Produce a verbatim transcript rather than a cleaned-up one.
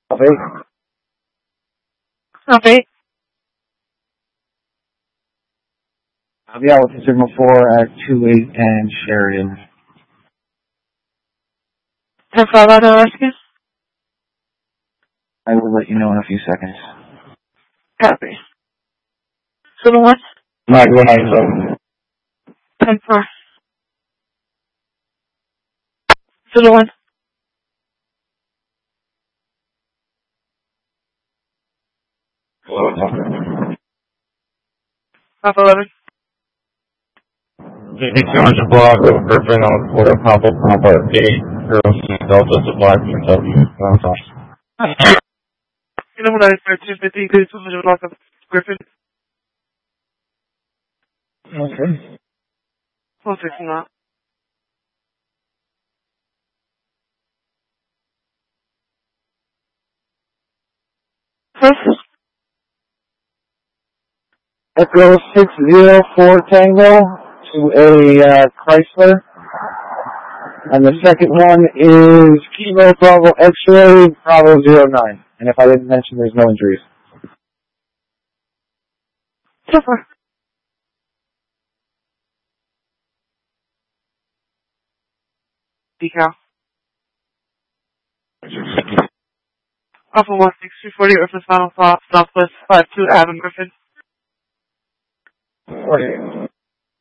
Copy. Copy. I'll be out with the Signal four at two eight and Sheridan. ten five out of rescue. I will let you know in a few seconds. Copy. Seven one. Mike, one nine seven. ten four. Seven one. Papa eleven. J B two hundred block of Griffin on quarter Papa Papa eight zero six Delta Supply P W. You know what I expect two fifty two hundred block of Griffin? Okay. one fifty not. First. Echo six zero four Tango to a uh, Chrysler. And the second one is Kilo Bravo X-Ray Bravo zero nine. And if I didn't mention, there's no injuries. Super. Decal. Alpha one six two forty or for final thought, Southwest five two Adam Griffin. forty.